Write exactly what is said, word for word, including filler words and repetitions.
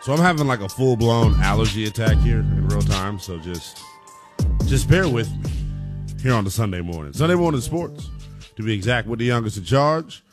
So I'm having like a full-blown allergy attack here in real time, so just just bear with me here on the Sunday morning. Sunday morning sports, to be exact, with the youngest in charge.